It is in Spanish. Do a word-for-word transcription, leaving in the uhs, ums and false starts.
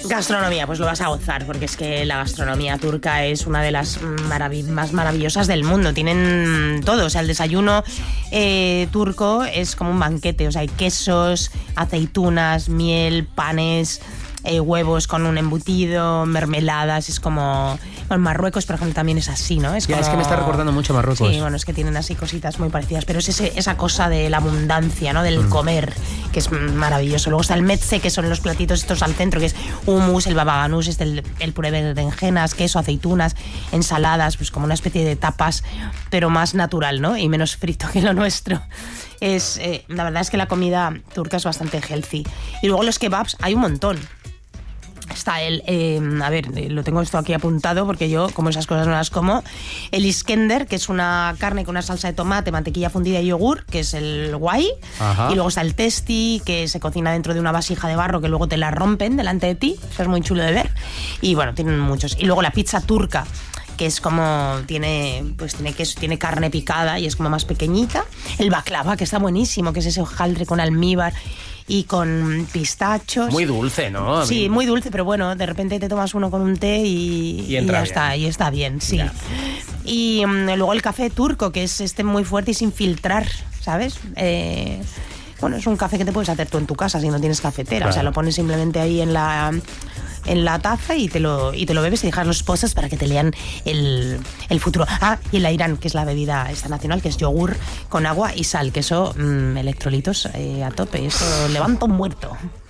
Gastronomía, pues lo vas a gozar, porque es que la gastronomía turca es una de las marav- más maravillosas del mundo. Tienen todo, o sea, el desayuno eh, turco es como un banquete, o sea, hay quesos, aceitunas, miel, panes, eh, huevos con un embutido, mermeladas, es como... Bueno, Marruecos, por ejemplo, también es así, ¿no? Es, ya, como... es que me está recordando mucho a Marruecos. Sí, bueno, es que tienen así cositas muy parecidas, pero es ese, esa cosa de la abundancia, ¿no? Del mm. comer, que es maravilloso. Luego está el metse, que son los platitos estos al centro, que es hummus, el baba ganoush, este, el, el puré de berenjenas, queso, aceitunas, ensaladas, pues como una especie de tapas, pero más natural, ¿no? Y menos frito que lo nuestro. Es, eh, la verdad es que la comida turca es bastante healthy. Y luego los kebabs, hay un montón. Está el, eh, a ver, lo tengo esto aquí apuntado porque yo, como esas cosas no las como, el iskender, que es una carne con una salsa de tomate, mantequilla fundida y yogur, que es el guay. Ajá. Y luego está el testi, que se cocina dentro de una vasija de barro que luego te la rompen delante de ti, eso es muy chulo de ver. Y bueno, tienen muchos. Y luego la pizza turca, que es como, tiene pues tiene queso, tiene carne picada y es como más pequeñita. El baklava, que está buenísimo, que es ese hojaldre con almíbar y con pistachos. Muy dulce, ¿no? Sí, muy dulce, pero bueno, de repente te tomas uno con un té y, y, y ya bien. está, y está bien, sí. Ya. Y um, luego el café turco, que es este muy fuerte y sin filtrar, ¿sabes? Eh, bueno, es un café que te puedes hacer tú en tu casa si no tienes cafetera, claro. O sea, lo pones simplemente ahí en la... en la taza y te lo y te lo bebes y dejas los pozos para que te lean el, el futuro. Ah, y el Ayran, que es la bebida esta nacional, que es yogur con agua y sal, que eso, mmm, electrolitos eh, a tope, eso levanta un muerto.